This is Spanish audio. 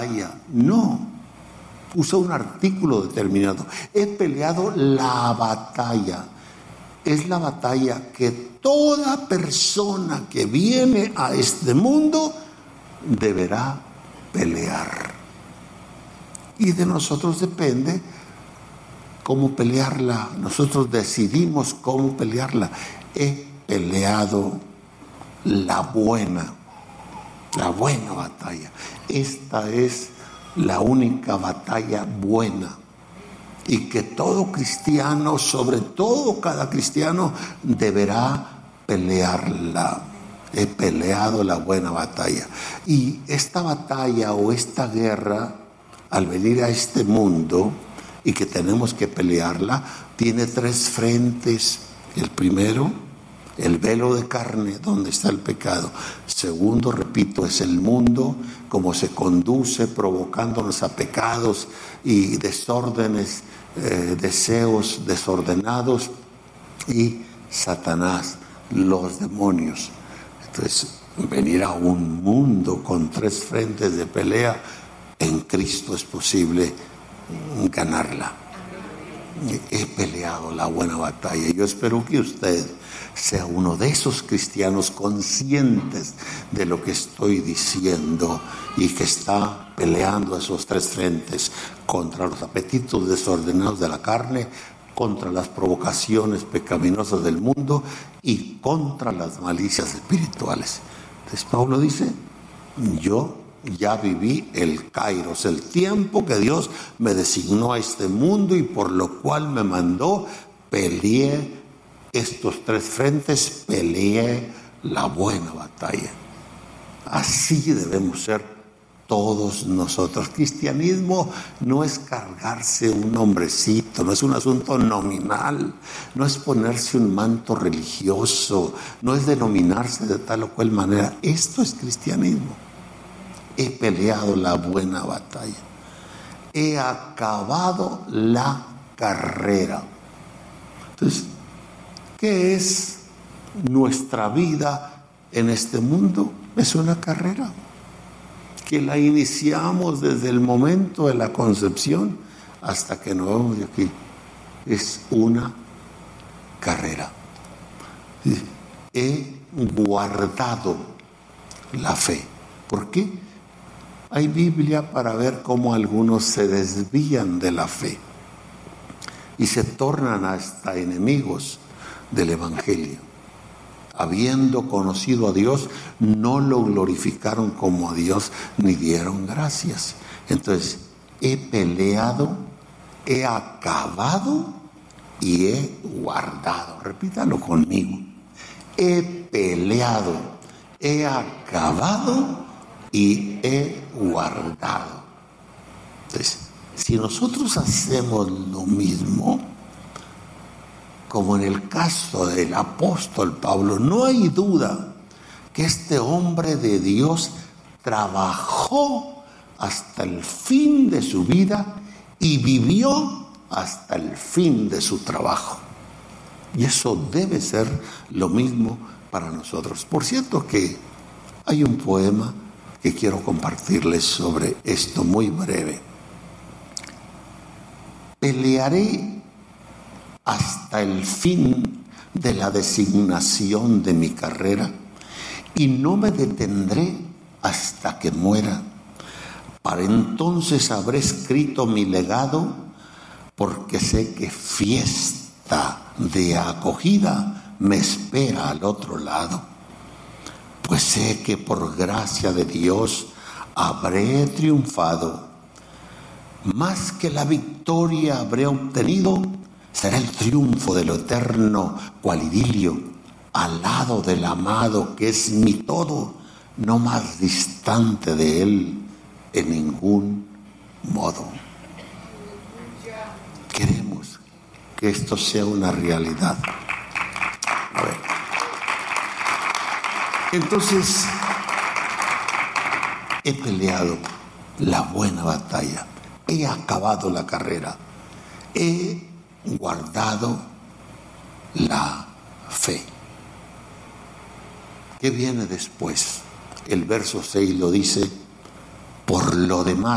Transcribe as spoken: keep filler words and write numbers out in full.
No, usa un artículo determinado. He peleado la batalla. Es la batalla que toda persona que viene a este mundo deberá pelear. Y de nosotros depende cómo pelearla. Nosotros decidimos cómo pelearla. He peleado la buena, la buena batalla. Esta es la única batalla buena. Y que todo cristiano, sobre todo cada cristiano, deberá pelearla. He peleado la buena batalla. Y esta batalla o esta guerra, al venir a este mundo, y que tenemos que pelearla, tiene tres frentes. El primero, el velo de carne, donde está el pecado. Segundo, repito, es el mundo, como se conduce, provocándonos a pecados y desórdenes, eh, deseos desordenados. Y Satanás, los demonios. Entonces, venir a un mundo con tres frentes de pelea, en Cristo es posible ganarla. He peleado la buena batalla. Yo espero que usted sea uno de esos cristianos conscientes de lo que estoy diciendo y que está peleando esos tres frentes contra los apetitos desordenados de la carne, contra las provocaciones pecaminosas del mundo y contra las malicias espirituales. Entonces Pablo dice, yo ya viví el kairos, el tiempo que Dios me designó a este mundo y por lo cual me mandó, peleé estos tres frentes, peleé la buena batalla. Así debemos ser todos nosotros. Cristianismo no es cargarse un nombrecito, no es un asunto nominal, no es ponerse un manto religioso, no es denominarse de tal o cual manera. Esto es cristianismo. He peleado la buena batalla. He acabado la carrera. Entonces, ¿qué es nuestra vida en este mundo? Es una carrera que la iniciamos desde el momento de la concepción hasta que nos vamos de aquí. Es una carrera. He guardado la fe. ¿Por qué? Hay Biblia para ver cómo algunos se desvían de la fe y se tornan hasta enemigos del Evangelio. Habiendo conocido a Dios, no lo glorificaron como a Dios ni dieron gracias. Entonces, he peleado, he acabado y he guardado. Repítalo conmigo. He peleado, he acabado y he guardado. Entonces, si nosotros hacemos lo mismo, como en el caso del apóstol Pablo, no hay duda que este hombre de Dios trabajó hasta el fin de su vida y vivió hasta el fin de su trabajo. Y eso debe ser lo mismo para nosotros. Por cierto que hay un poema que quiero compartirles sobre esto muy breve. Pelearé hasta el fin de la designación de mi carrera y no me detendré hasta que muera. Para entonces habré escrito mi legado, porque sé que fiesta de acogida me espera al otro lado. Pues sé que por gracia de Dios habré triunfado. Más que la victoria habré obtenido, será el triunfo de lo eterno, cual idilio, al lado del amado que es mi todo, no más distante de él en ningún modo. Queremos que esto sea una realidad. A ver. Entonces, he peleado la buena batalla, he acabado la carrera, he guardado la fe. ¿Qué viene después? El verso seis lo dice: por lo demás,